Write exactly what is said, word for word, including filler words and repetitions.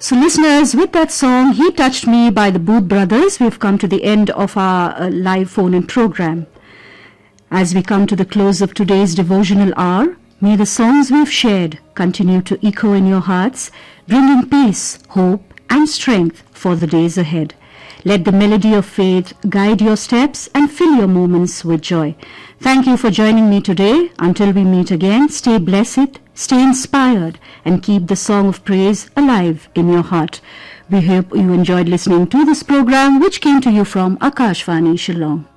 So listeners, with that song, He Touched Me by the Booth Brothers, we've come to the end of our uh, live phone-in program. As we come to the close of today's devotional hour, may the songs we've shared continue to echo in your hearts, bringing peace, hope, and strength for the days ahead. Let the melody of faith guide your steps and fill your moments with joy. Thank you for joining me today. Until we meet again, stay blessed, stay inspired, and keep the song of praise alive in your heart. We hope you enjoyed listening to this program, which came to you from Akashvani Shillong.